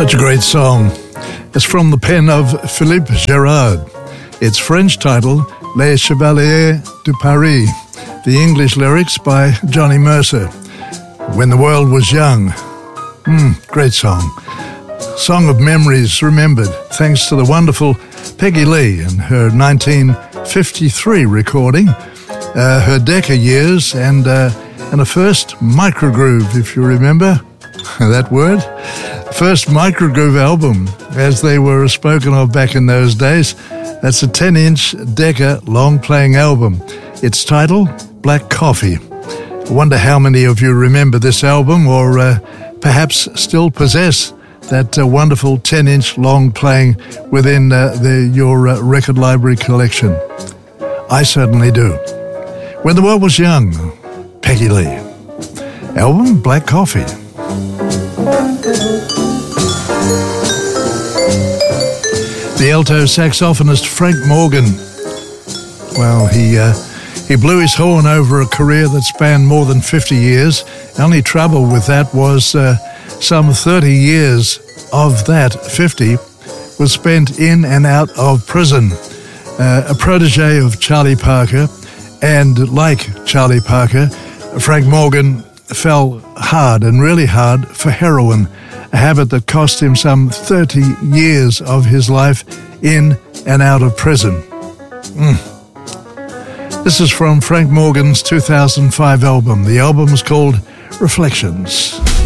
Such a great song. It's from the pen of Philippe Gerard. Its French title, Les Chevaliers de Paris. The English lyrics by Johnny Mercer. When the World Was Young. Great song. Song of memories remembered thanks to the wonderful Peggy Lee and her 1953 recording, her Decca years, and a first microgroove, if you remember that word. First microgroove album, as they were spoken of back in those days. That's a 10-inch Decca long-playing album. Its title, Black Coffee. I wonder how many of you remember this album or perhaps still possess that wonderful 10-inch long playing within your record library collection. I certainly do. When the World Was Young, Peggy Lee. Album, Black Coffee. The alto saxophonist Frank Morgan. Well, he blew his horn over a career that spanned more than 50 years. Only trouble with that was some 30 years of that 50 was spent in and out of prison. A protege of Charlie Parker, and like Charlie Parker, Frank Morgan fell hard and really hard for heroin, a habit that cost him some 30 years of his life in and out of prison. This is from Frank Morgan's 2005 album. The album is called Reflections.